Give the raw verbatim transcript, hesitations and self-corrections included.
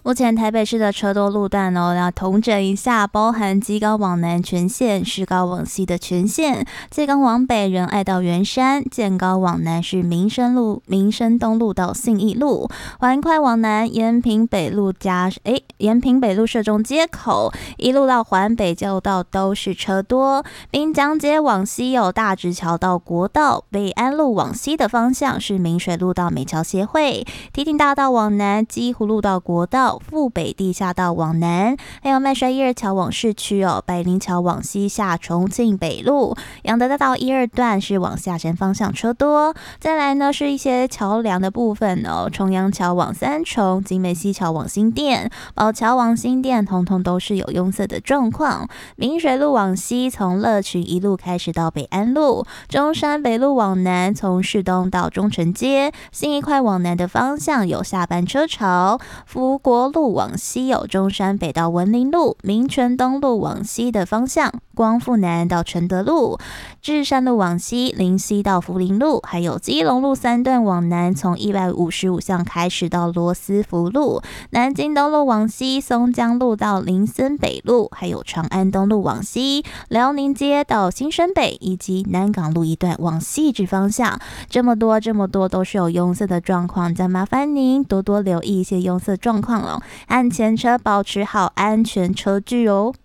目前台北市的车多路段哦，要统整一下，包含基高往南全线、市高往西的全线，建高往北仁爱到圆山，建高往南是民生路、民生东路到信义路，环快往南延平北路加诶延平北路社中街口，一路到环北交道都是车多。滨江街往西有大直桥到国道，北安路往西的方向是明水路到美桥协会，堤顶大道往南基湖路到国道。富北地下道往南，还有麦帅一二桥往市区哦，百灵桥往西下重庆北路，阳德大道一二段是往下山方向车多。再来呢是一些桥梁的部分哦，重阳桥往三重，景美溪桥往新店，宝桥往新店，通通都是有拥塞的状况。明水路往西，从乐群一路开始到北安路，中山北路往南，从市东到中城街，新一块往南的方向有下班车潮，福国路往西有中山北到文林路，民权东路往西的方向，光复南到承德路，至善路往西，林西到福林路，还有基隆路三段往南，从一百五十五巷开始到罗斯福路，南京东路往西，松江路到林森北路，还有长安东路往西，辽宁街到新生北，以及南港路一段往西之方向，这么多这么多都是有拥塞的状况，再麻烦您多多留意一些拥塞状况了，按前车保持好安全车距哦。